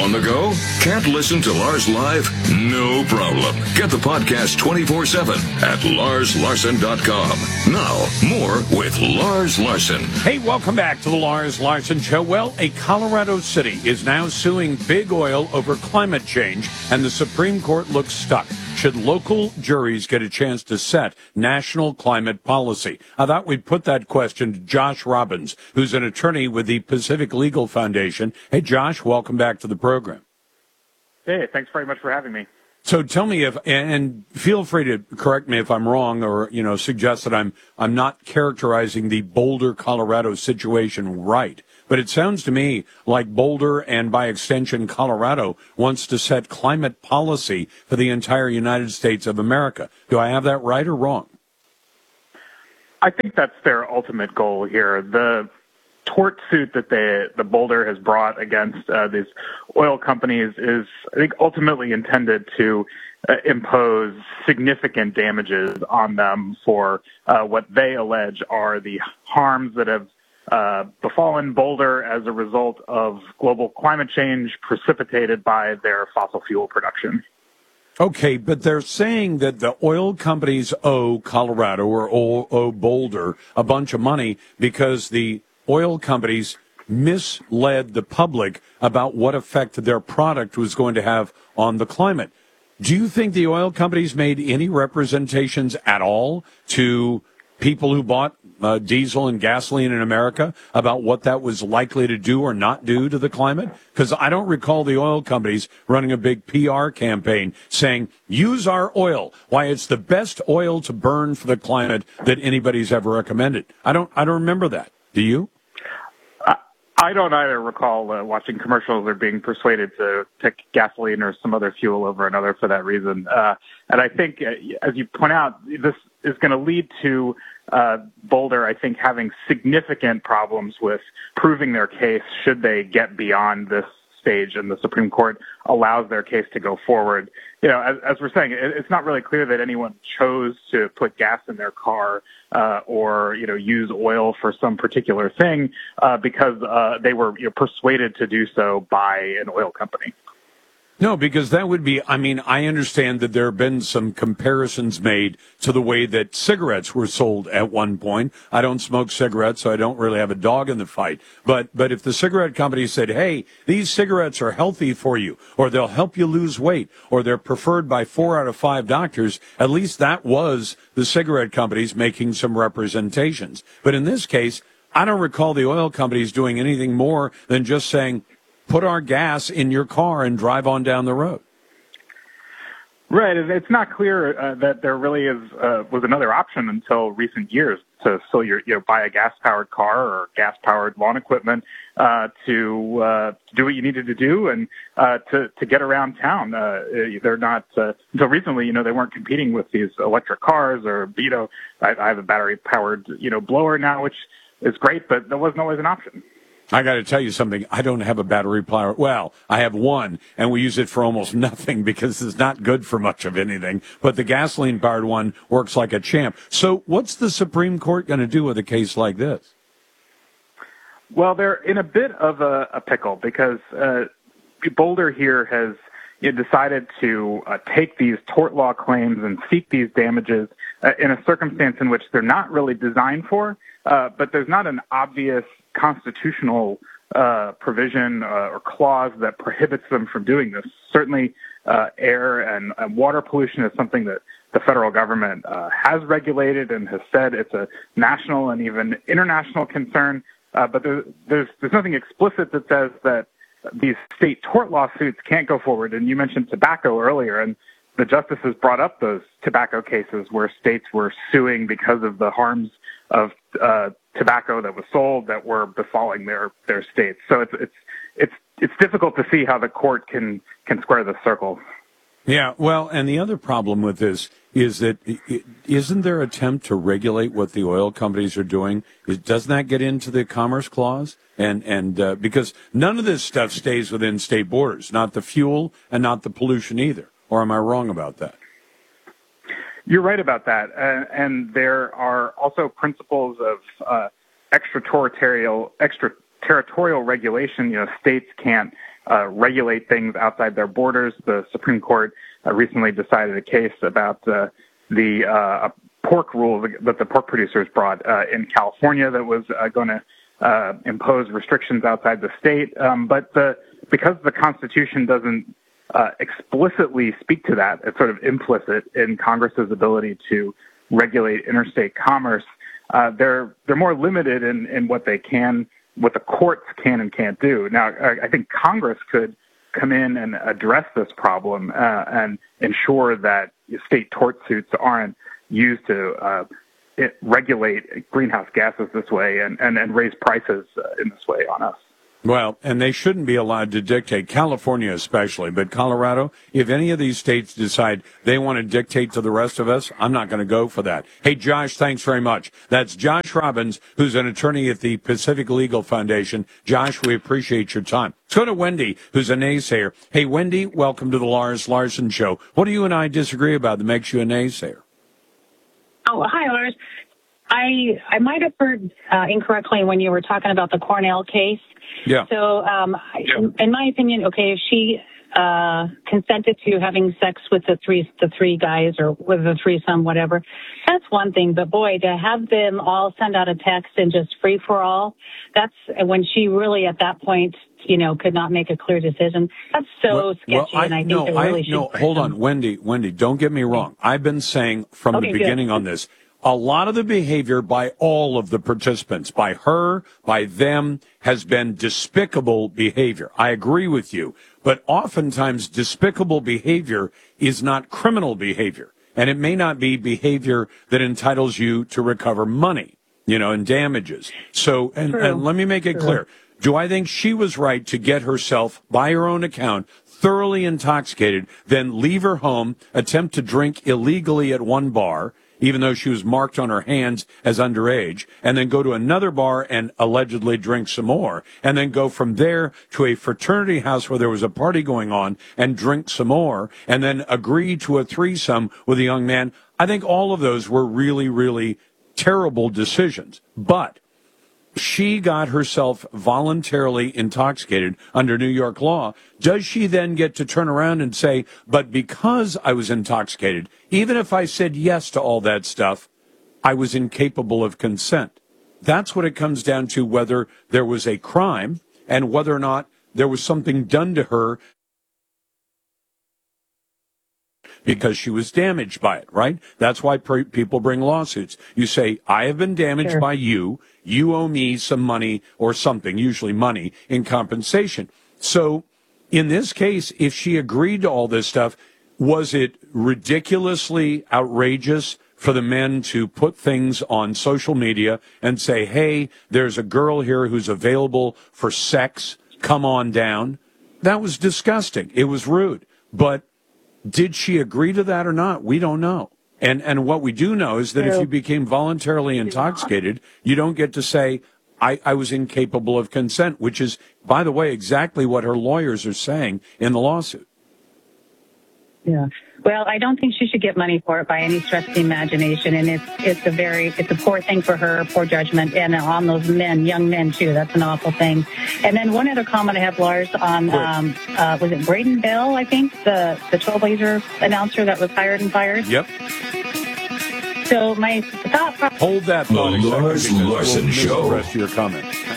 On the go? Can't listen to Lars live? No problem. Get the podcast 24/7 at larslarson.com. Now, more with Lars Larson. Hey, welcome back to the Lars Larson Show. Well, a Colorado city is now suing Big Oil over climate change, and the Supreme Court looks stuck. Should local juries get a chance to set national climate policy? I thought we'd put that question to Josh Robbins, who's an attorney with the Pacific Legal Foundation. Hey, Josh, welcome back to the program. Hey, thanks very much for having me. So tell me if, and feel free to correct me if I'm wrong, or suggest that I'm not characterizing the Boulder, Colorado situation right. But it sounds to me like Boulder, and by extension Colorado, wants to set climate policy for the entire United States of America. Do I have that right or wrong? I think that's their ultimate goal here. The tort suit that the Boulder has brought against these oil companies is, I think, ultimately intended to impose significant damages on them for what they allege are the harms that have befallen Boulder as a result of global climate change precipitated by their fossil fuel production. Okay, but they're saying that the oil companies owe Colorado or owe Boulder a bunch of money because the oil companies misled the public about what effect their product was going to have on the climate. Do you think the oil companies made any representations at all to people who bought diesel and gasoline in America about what that was likely to do or not do to the climate? Because I don't recall the oil companies running a big PR campaign saying, use our oil, why it's the best oil to burn for the climate that anybody's ever recommended. I don't remember that. Do you? I don't either recall watching commercials or being persuaded to pick gasoline or some other fuel over another for that reason. And I think, as you point out, this is going to lead to Boulder, I think, having significant problems with proving their case should they get beyond this stage and the Supreme Court allows their case to go forward. As we're saying, it's not really clear that anyone chose to put gas in their car or use oil for some particular thing because they were persuaded to do so by an oil company. No, because that would be, I understand that there have been some comparisons made to the way that cigarettes were sold at one point. I don't smoke cigarettes, so I don't really have a dog in the fight. But if the cigarette company said, hey, these cigarettes are healthy for you, or they'll help you lose weight, or they're preferred by 4 out of 5 doctors, at least that was the cigarette companies making some representations. But in this case, I don't recall the oil companies doing anything more than just saying, put our gas in your car and drive on down the road. Right. It's not clear that there really was another option until recent years to still buy a gas-powered car or gas-powered lawn equipment to do what you needed to do and to get around town. They're not until recently. They weren't competing with these electric cars or I have a battery-powered blower now, which is great, but that wasn't always an option. I got to tell you something. I don't have a battery power. Well, I have one, and we use it for almost nothing because it's not good for much of anything. But the gasoline-powered one works like a champ. So what's the Supreme Court going to do with a case like this? Well, they're in a bit of a pickle because Boulder here has decided to take these tort law claims and seek these damages in a circumstance in which they're not really designed for, but there's not an obvious constitutional provision or clause that prohibits them from doing this. Certainly, air and water pollution is something that the federal government has regulated and has said it's a national and even international concern. But there's nothing explicit that says that these state tort lawsuits can't go forward. And you mentioned tobacco earlier, and the justices brought up those tobacco cases where states were suing because of the harms of tobacco that was sold that were befalling their states. So it's difficult to see how the court can square the circle. Yeah, well, and the other problem with this is that isn't there an attempt to regulate what the oil companies are doing? Doesn't that get into the Commerce Clause? And because none of this stuff stays within state borders, not the fuel and not the pollution either. Or am I wrong about that? You're right about that. And there are also principles of extraterritorial territorial regulation. States can't regulate things outside their borders. The Supreme Court recently decided a case about the pork rule that the pork producers brought in California that was going to impose restrictions outside the state. But because the Constitution doesn't explicitly speak to that, it's sort of implicit in Congress's ability to regulate interstate commerce. They're more limited in what the courts can and can't do. Now, I think Congress could come in and address this problem and ensure that state tort suits aren't used to regulate greenhouse gases this way and raise prices in this way on us. Well, and they shouldn't be allowed to dictate, California especially, but Colorado, if any of these states decide they want to dictate to the rest of us, I'm not going to go for that. Hey, Josh, thanks very much. That's Josh Robbins, who's an attorney at the Pacific Legal Foundation. Josh, we appreciate your time. Let's go to Wendy, who's a naysayer. Hey, Wendy, welcome to the Lars Larson Show. What do you and I disagree about that makes you a naysayer? Oh, hi, Lars. I might have heard incorrectly when you were talking about the Cornell case. Yeah. So, in my opinion, okay, if she consented to having sex with the three guys or with the threesome, whatever, that's one thing. But boy, to have them all send out a text and just free for all, that's when she really at that point, could not make a clear decision. That's so sketchy, and I think really should. Hold on, Wendy, don't get me wrong. I've been saying from the beginning on this, a lot of the behavior by all of the participants, by her, by them, has been despicable behavior. I agree with you. But oftentimes, despicable behavior is not criminal behavior. And it may not be behavior that entitles you to recover money, and damages. So, and let me make it clear. Do I think she was right to get herself, by her own account, thoroughly intoxicated, then leave her home, attempt to drink illegally at one bar, even though she was marked on her hands as underage, and then go to another bar and allegedly drink some more, and then go from there to a fraternity house where there was a party going on and drink some more, and then agree to a threesome with a young man? I think all of those were really, really terrible decisions. But she got herself voluntarily intoxicated under New York law. Does she then get to turn around and say, but because I was intoxicated, even if I said yes to all that stuff, I was incapable of consent? That's what it comes down to, whether there was a crime and whether or not there was something done to her because she was damaged by it, right? That's why people bring lawsuits. You say, I have been damaged by you. You owe me some money or something, usually money, in compensation. So in this case, if she agreed to all this stuff, was it ridiculously outrageous for the men to put things on social media and say, hey, there's a girl here who's available for sex, come on down? That was disgusting. It was rude. But did she agree to that or not? We don't know. And what we do know is that if you became voluntarily intoxicated, you don't get to say, I was incapable of consent, which is, by the way, exactly what her lawyers are saying in the lawsuit. Yeah. Well, I don't think she should get money for it by any stretch of the imagination, and it's a poor thing for her, poor judgment, and on those men, young men too. That's an awful thing. And then one other comment I have, Lars, on was it Braden Bell? I think the Trailblazer announcer that was hired and fired. Yep. So my thought. Hold that thought. The Lars Larson Show. The rest of your comment.